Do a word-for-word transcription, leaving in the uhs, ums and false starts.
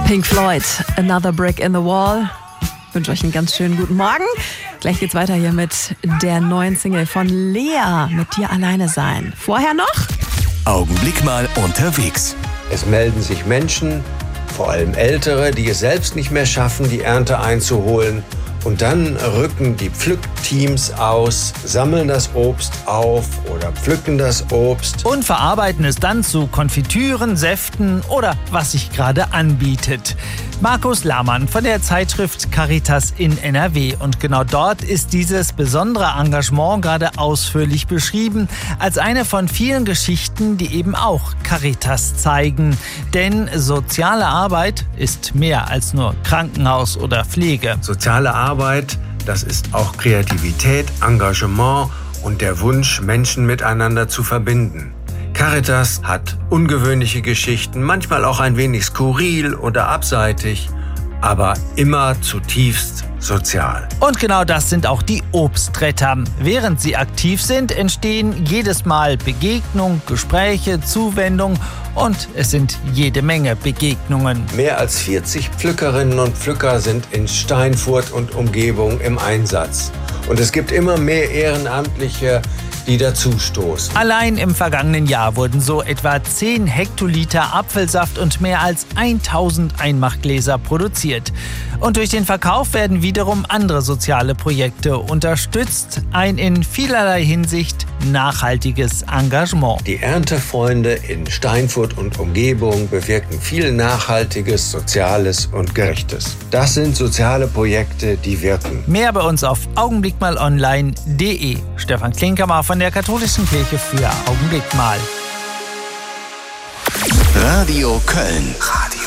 Pink Floyd, Another Brick in the Wall. Ich wünsche euch einen ganz schönen guten Morgen. Gleich geht's weiter hier mit der neuen Single von Lea, Mit dir alleine sein. Vorher noch? Augenblick mal unterwegs. Es melden sich Menschen, vor allem Ältere, die es selbst nicht mehr schaffen, die Ernte einzuholen. Und dann rücken die Pflückteams aus, sammeln das Obst auf oder pflücken das Obst. Und verarbeiten es dann zu Konfitüren, Säften oder was sich gerade anbietet. Markus Lahmann von der Zeitschrift Caritas in N R W. Und genau dort ist dieses besondere Engagement gerade ausführlich beschrieben, als eine von vielen Geschichten, die eben auch Caritas zeigen. Denn soziale Arbeit ist mehr als nur Krankenhaus oder Pflege. Soziale Arbeit, das ist auch Kreativität, Engagement und der Wunsch, Menschen miteinander zu verbinden. Caritas hat ungewöhnliche Geschichten, manchmal auch ein wenig skurril oder abseitig, aber immer zutiefst sozial. Und genau das sind auch die Obstretter. Während sie aktiv sind, entstehen jedes Mal Begegnung, Gespräche, Zuwendung und es sind jede Menge Begegnungen. Mehr als vierzig Pflückerinnen und Pflücker sind in Steinfurt und Umgebung im Einsatz. Und es gibt immer mehr Ehrenamtliche, die dazustoßen. Allein im vergangenen Jahr wurden so etwa zehn Hektoliter Apfelsaft und mehr als tausend Einmachgläser produziert. Und durch den Verkauf werden wiederum andere soziale Projekte unterstützt. Ein in vielerlei Hinsicht nachhaltiges Engagement. Die Erntefreunde in Steinfurt und Umgebung bewirken viel Nachhaltiges, Soziales und Gerechtes. Das sind soziale Projekte, die wirken. Mehr bei uns auf augenblickmalonline punkt de. Stefan Klinkermar von der Katholischen Kirche für Augenblick mal. Radio Köln. Radio